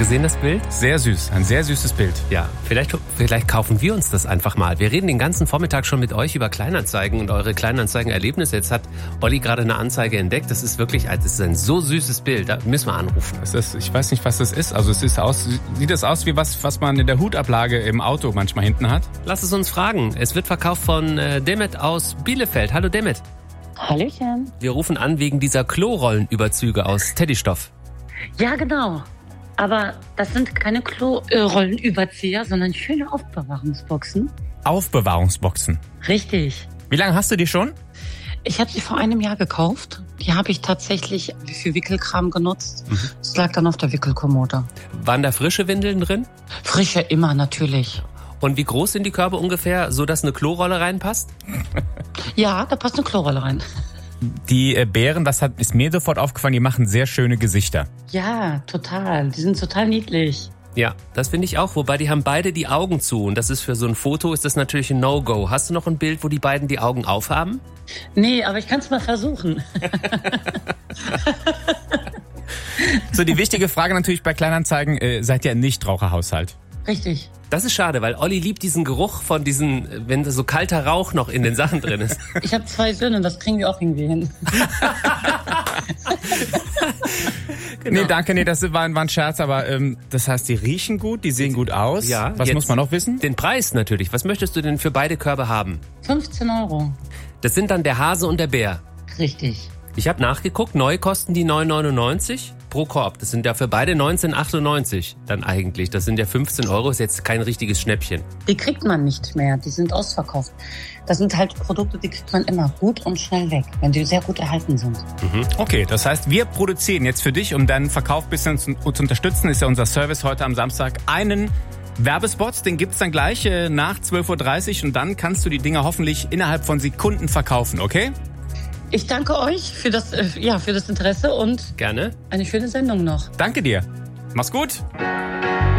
gesehen, das Bild? Sehr süß, ein sehr süßes Bild. Ja, vielleicht kaufen wir uns das einfach mal. Wir reden den ganzen Vormittag schon mit euch über Kleinanzeigen und eure Kleinanzeigen-Erlebnisse. Jetzt hat Olli gerade eine Anzeige entdeckt. Das ist ein so süßes Bild. Da müssen wir anrufen. Ich weiß nicht, was das ist. Also sieht das aus wie was man in der Hutablage im Auto manchmal hinten hat? Lass es uns fragen. Es wird verkauft von Demet aus Bielefeld. Hallo Demet. Hallöchen. Wir rufen an wegen dieser Klorollenüberzüge aus Teddystoff. Ja, genau. Aber das sind keine Klorollenüberzieher, sondern schöne Aufbewahrungsboxen. Aufbewahrungsboxen? Richtig. Wie lange hast du die schon? Ich habe sie vor einem Jahr gekauft. Die habe ich tatsächlich für Wickelkram genutzt. Es lag dann auf der Wickelkommode. Waren da frische Windeln drin? Frische immer, natürlich. Und wie groß sind die Körbe ungefähr, so dass eine Klorolle reinpasst? Ja, da passt eine Klorolle rein. Die Bären, ist mir sofort aufgefallen, die machen sehr schöne Gesichter. Ja, total. Die sind total niedlich. Ja, das finde ich auch. Wobei, die haben beide die Augen zu. Und das ist für so ein Foto, ist das natürlich ein No-Go. Hast du noch ein Bild, wo die beiden die Augen aufhaben? Nee, aber ich kann es mal versuchen. So, die wichtige Frage natürlich bei Kleinanzeigen, seid ihr ein Nichtraucherhaushalt? Richtig. Das ist schade, weil Olli liebt diesen Geruch von wenn so kalter Rauch noch in den Sachen drin ist. Ich habe 2 Söhne, das kriegen wir auch irgendwie hin. Genau. Nee, danke, das war ein Scherz, aber das heißt, die riechen gut, die sehen gut aus. Ja, was muss man noch wissen? Den Preis natürlich. Was möchtest du denn für beide Körbe haben? 15 €. Das sind dann der Hase und der Bär. Richtig. Ich habe nachgeguckt, neu kosten die 9,99 pro Korb. Das sind ja für beide 19,98 dann eigentlich. Das sind ja 15 €, ist jetzt kein richtiges Schnäppchen. Die kriegt man nicht mehr, die sind ausverkauft. Das sind halt Produkte, die kriegt man immer gut und schnell weg, wenn die sehr gut erhalten sind. Okay, das heißt, wir produzieren jetzt für dich, um deinen Verkauf ein bisschen zu unterstützen, ist ja unser Service heute am Samstag, einen Werbespot, den gibt's dann gleich nach 12:30 Uhr und dann kannst du die Dinger hoffentlich innerhalb von Sekunden verkaufen, okay? Ich danke euch für das Interesse und gerne eine schöne Sendung noch. Danke dir. Mach's gut.